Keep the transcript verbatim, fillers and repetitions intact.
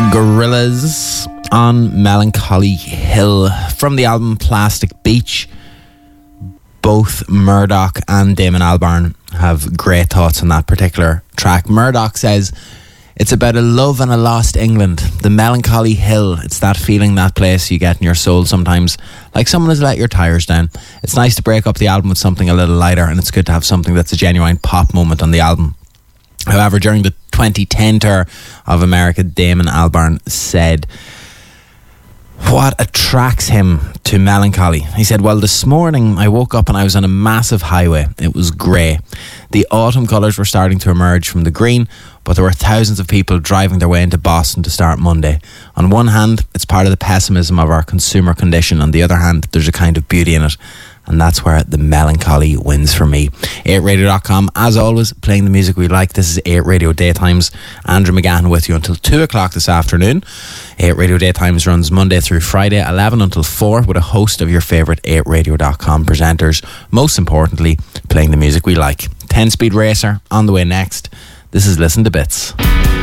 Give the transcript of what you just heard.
Gorillaz on Melancholy Hill from the album Plastic Beach. Both Murdoch and Damon Albarn have great thoughts on that particular track. Murdoch says it's about a love and a lost England. The Melancholy Hill, it's that feeling, that place you get in your soul sometimes, like someone has let your tyres down. It's nice to break up the album with something a little lighter, and it's good to have something that's a genuine pop moment on the album. However, during the twenty ten tour of America, Damon Albarn said what attracts him to melancholy. He said, well, this morning I woke up and I was on a massive highway. It was grey. The autumn colours were starting to emerge from the green, but there were thousands of people driving their way into Boston to start Monday. On one hand, it's part of the pessimism of our consumer condition. On the other hand, there's a kind of beauty in it. And that's where the melancholy wins for me. eight radio dot com, as always, playing the music we like. This is eight Radio Daytimes. Andrew McGahan with you until two o'clock this afternoon. eight Radio Daytimes runs Monday through Friday, eleven until four, with a host of your favourite eight radio dot com presenters. Most importantly, playing the music we like. ten Speed Racer on the way next. This is Listen to Bits.